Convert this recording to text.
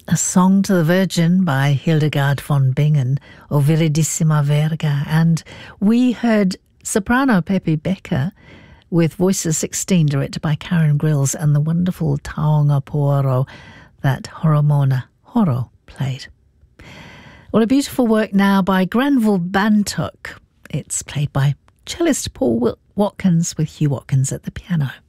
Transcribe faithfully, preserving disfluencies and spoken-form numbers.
A Song to the Virgin by Hildegard von Bingen, O Viridissima Verga. And we heard soprano Pepe Becker with Voices sixteen, directed by Karen Grills, and the wonderful Taonga Po'oro that Horomona Horo played. Well, a beautiful work now by Granville Bantock. It's played by cellist Paul Watkins with Hugh Watkins at the piano.